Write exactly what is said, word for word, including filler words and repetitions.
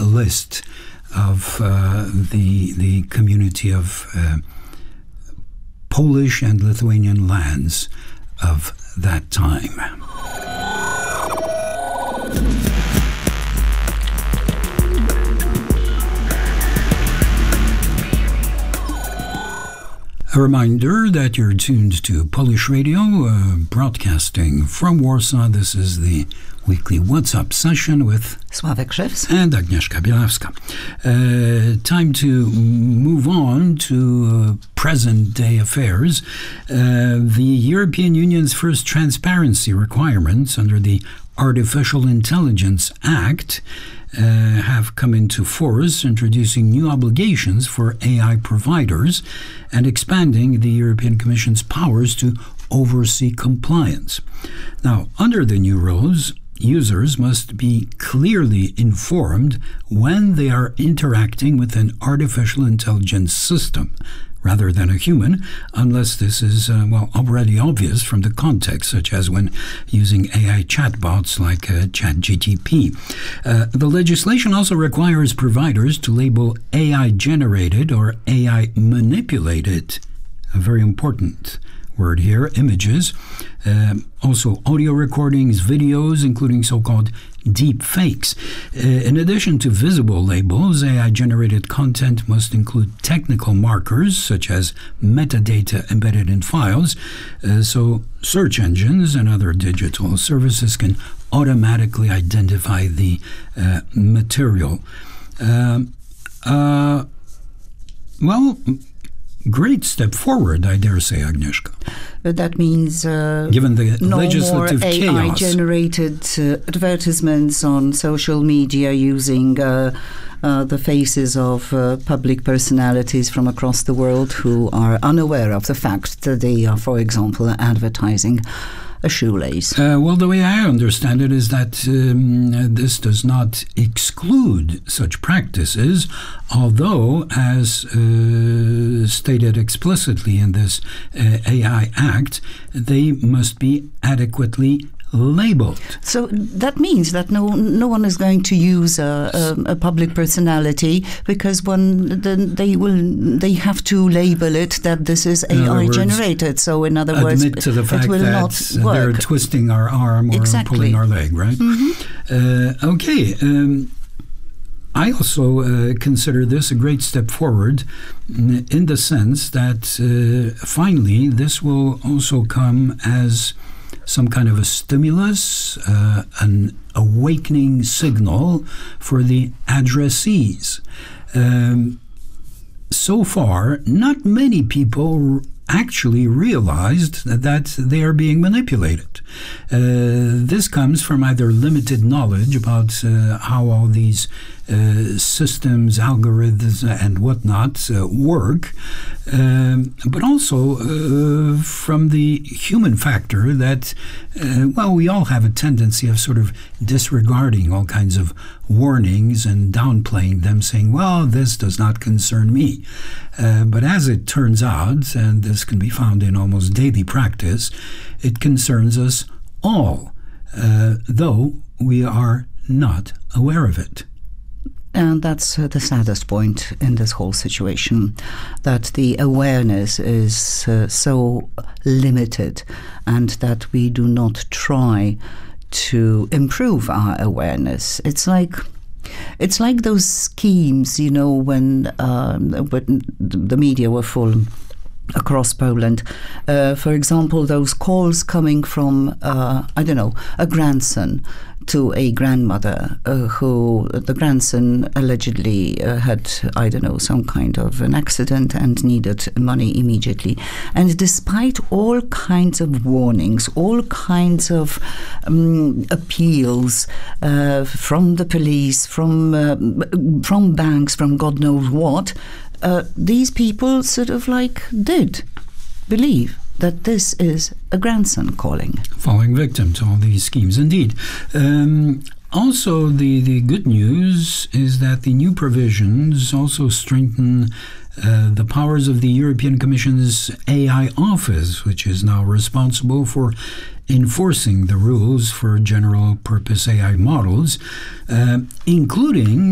list of uh, the the community of uh, Polish and Lithuanian lands of that time. A reminder that you're tuned to Polish Radio, uh, broadcasting from Warsaw. This is the weekly WhatsApp session with Sławek Krzyws and Agnieszka Bielawska. Uh, time to move on to uh, present-day affairs. Uh, the European Union's first transparency requirements under the Artificial Intelligence Act Uh, have come into force, introducing new obligations for A I providers and expanding the European Commission's powers to oversee compliance. Now, under the new rules, users must be clearly informed when they are interacting with an artificial intelligence system rather than a human, unless this is, uh, well, already obvious from the context, such as when using A I chatbots like uh, ChatGPT. Uh, the legislation also requires providers to label A I-generated or A I-manipulated, a very important word here, images, uh, also audio recordings, videos, including so-called deep fakes. Uh, in addition to visible labels, A I-generated content must include technical markers, such as metadata embedded in files, uh, so search engines and other digital services can automatically identify the uh, material. Uh, uh, well, great step forward, I dare say, Agnieszka. But that means uh, given the no legislative more chaos. A I-generated uh, advertisements on social media using uh, uh, the faces of uh, public personalities from across the world who are unaware of the fact that they are, for example, advertising a shoelace. Uh, well, the way I understand it is that um, this does not exclude such practices, although, as uh, stated explicitly in this uh, A I Act, they must be adequately labeled. So that means that no no one is going to use a, a, a public personality because one then they will they have to label it that this is A I generated. So in other words, admit to the fact it will that not work. They're twisting our arm or exactly. pulling our leg, right? Mm-hmm. Uh, okay. Um, I also uh, consider this a great step forward in the sense that uh, finally this will also come as some kind of a stimulus, uh, an awakening signal for the addressees. Um, so far, not many people actually realized that they are being manipulated. Uh, this comes from either limited knowledge about uh, how all these uh, systems, algorithms, and whatnot uh, work, um, but also uh, from the human factor that, uh, well, we all have a tendency of sort of disregarding all kinds of warnings and downplaying them, saying, well, this does not concern me. Uh, but as it turns out, and this can be found in almost daily practice, it concerns us all, uh, though we are not aware of it. And that's uh, the saddest point in this whole situation, that the awareness is uh, so limited and that we do not try to improve our awareness. It's like it's like those schemes, you know, when, um, when the media were full across Poland. Uh, for example, those calls coming from, uh, I don't know, a grandson to a grandmother uh, who, the grandson allegedly uh, had, I don't know, some kind of an accident and needed money immediately. And despite all kinds of warnings, all kinds of um, appeals uh, from the police, from, uh, from banks, from God knows what, uh, these people sort of like did believe that this is a grandson calling. Falling victim to all these schemes, indeed. Um, also, the, the good news is that the new provisions also strengthen uh, the powers of the European Commission's A I office, which is now responsible for enforcing the rules for general-purpose A I models, uh, including